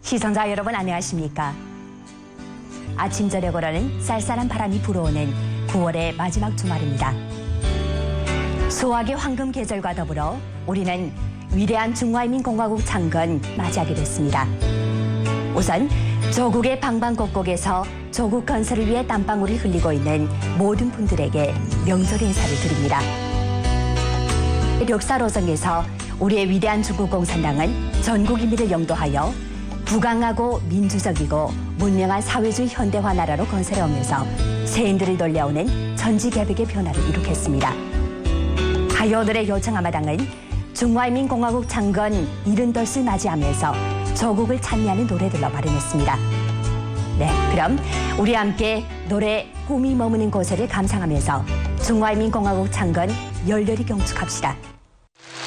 시청자 여러분 안녕하십니까? 아침 저녁으로는 쌀쌀한 바람이 불어오는 9월의 마지막 주말입니다. 소확의 황금 계절과 더불어 우리는 위대한 중화인민공화국 창건 맞이하게 됐습니다. 우선 조국의 방방곡곡에서 조국 건설을 위해 땀방울을 흘리고 있는 모든 분들에게 명절 인사를 드립니다. 역사로성에서 우리의 위대한 중국 공산당은 전국 인민을 영도하여 부강하고 민주적이고 문명한 사회주의 현대화 나라로 건설해오면서 세인들을 놀려오는 전지개벽의 변화를 이룩했습니다. 하여 오늘의 요청하마당은 중화인민공화국 창건 70돌을 맞이하면서 조국을 찬미하는 노래들로 마련했습니다. 네, 그럼 우리 함께 노래 꿈이 머무는 곳을 감상하면서 중화인민공화국 창건 열렬히 경축합시다.